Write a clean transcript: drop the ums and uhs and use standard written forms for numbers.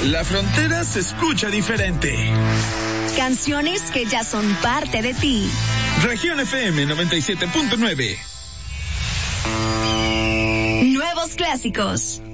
La frontera se escucha diferente. Canciones que ya son parte de ti. Región FM 97.9. Nuevos clásicos.